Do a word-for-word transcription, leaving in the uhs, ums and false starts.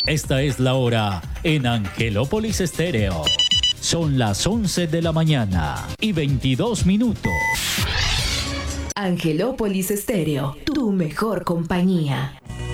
Esta es la hora en Angelópolis Estéreo. Son las once de la mañana y veintidós minutos. Angelópolis Estéreo, tu mejor compañía.